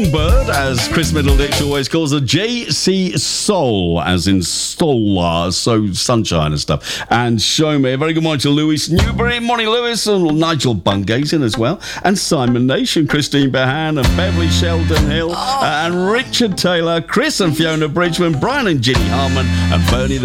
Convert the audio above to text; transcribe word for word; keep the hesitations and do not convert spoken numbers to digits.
Bird, as Chris Middleditch always calls it, J C Soul, as in Stolar, so sunshine and stuff. And Show Me. A very good morning to Lewis Newbury. Morning, Lewis. And Nigel Bungason as well. And Simon Nation, Christine Behan, and Beverly Sheldon Hill, uh, and Richard Taylor, Chris and Fiona Bridgman, Brian and Ginny Harman, and Bernie